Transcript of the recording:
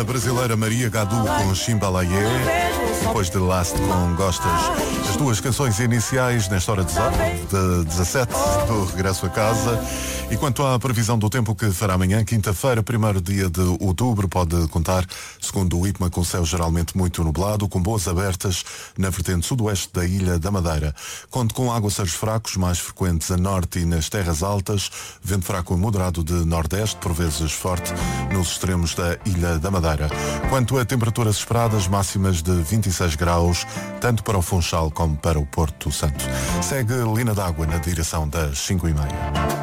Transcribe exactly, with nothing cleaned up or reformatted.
da brasileira Maria Gadu com Chimbalaye, depois de Last com Gostas. As duas canções iniciais nesta hora de dezassete do regresso a casa. E quanto à previsão do tempo que fará amanhã, quinta-feira, primeiro dia de outubro, pode contar, segundo o IPMA, com céu geralmente muito nublado, com boas abertas na vertente sudoeste da Ilha da Madeira. Conte com aguaceiros fracos, mais frequentes a norte e nas terras altas, vento fraco e moderado de nordeste, por vezes forte, nos extremos da Ilha da Madeira. Quanto a temperaturas esperadas, máximas de vinte e seis graus, tanto para o Funchal como para o Porto Santo. Segue Lina d'Água na direção das cinco e meia.